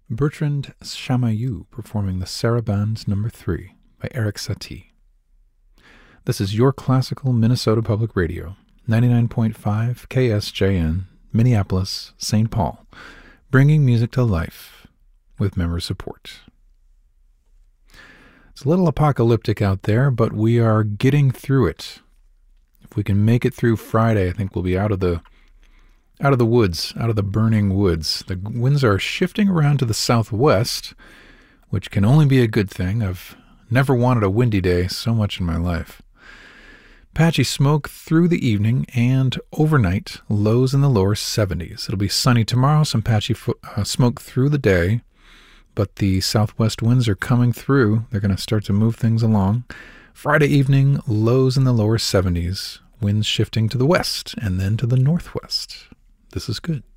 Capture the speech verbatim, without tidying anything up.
Bertrand Chamayou performing the Sarabande Number three by Eric Satie. This is your classical Minnesota Public Radio, ninety-nine point five K S J N, Minneapolis, Saint Paul, bringing music to life with member support. It's a little apocalyptic out there, but we are getting through it. If we can make it through Friday, I think we'll be out of the out of the woods, out of the burning woods. The winds are shifting around to the southwest, which can only be a good thing. I've never wanted a windy day so much in my life. Patchy smoke through the evening and overnight, lows in the lower seventies. It'll be sunny tomorrow, some patchy fo- uh, smoke through the day, but the southwest winds are coming through. They're going to start to move things along. Friday evening, lows in the lower seventies, winds shifting to the west and then to the northwest. This is good.